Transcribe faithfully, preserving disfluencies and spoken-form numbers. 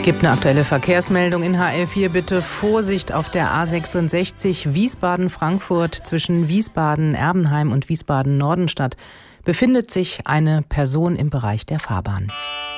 Gibt eine aktuelle Verkehrsmeldung in H L vier. Bitte Vorsicht auf der A sechsundsechzig Wiesbaden-Frankfurt zwischen Wiesbaden-Erbenheim und Wiesbaden-Nordenstadt befindet sich eine Person im Bereich der Fahrbahn.